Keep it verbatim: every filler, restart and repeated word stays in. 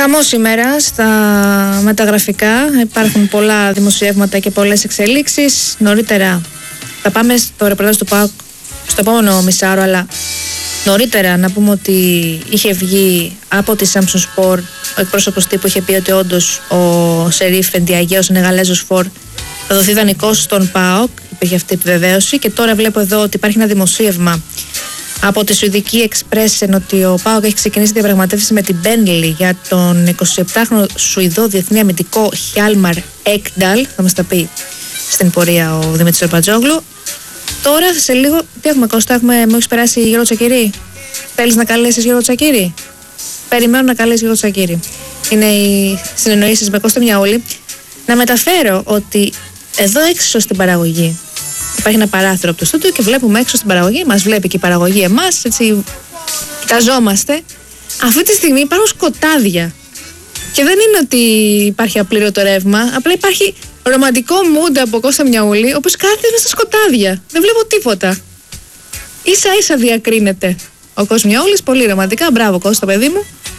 Χαμό σήμερα στα μεταγραφικά. Υπάρχουν πολλά δημοσιεύματα και πολλές εξελίξεις. Νωρίτερα θα πάμε στο ρεπορτάζ του ΠΑΟΚ στο επόμενο μισάωρο, αλλά νωρίτερα να πούμε ότι είχε βγει από τη Samsung Sport ο εκπρόσωπος τύπου, είχε πει ότι όντως ο Σερίφ Ενδιαγέος, ο Νεγαλέζος Φορ, θα δοθεί δανεικός στον ΠΑΟΚ. Υπήρχε αυτή η επιβεβαίωση και τώρα βλέπω εδώ ότι υπάρχει ένα δημοσίευμα από τη Σουηδική Expressen ότι ο ΠΑΟΚ έχει ξεκινήσει διαπραγματεύσεις με την Burnley για τον εικοσιεπτάχρονο Σουηδό διεθνή αμυντικό Χιάλμαρ Έκνταλ. Θα μας τα πει στην πορεία ο Δημήτρης Ορπατζόγλου. Τώρα σε λίγο, τι έχουμε Κώστα, έχουμε, μου έχεις περάσει Γιώργο Τσακίρη. Θέλεις να καλέσεις Γιώργο Τσακίρη? Περιμένω να καλέσεις Γιώργο Τσακίρη. Είναι οι συνεννοήσεις με Κώστα Μιαούλη. Να μεταφέρω ότι εδώ έξω στην παραγωγή υπάρχει ένα παράθυρο από το στούντιο και βλέπουμε έξω στην παραγωγή, μας βλέπει και η παραγωγή εμάς, έτσι κοιταζόμαστε. Αυτή τη στιγμή υπάρχουν σκοτάδια. Και δεν είναι ότι υπάρχει απλήρωτο ρεύμα, απλά υπάρχει ρομαντικό mood από Κώστα Μιαούλη, ο οποίος κάθεται μέσα στα σκοτάδια. Δεν βλέπω τίποτα. Ίσα ίσα διακρίνεται ο Κώστας Μιαούλης, πολύ ρομαντικά. Μπράβο Κώστα, παιδί μου.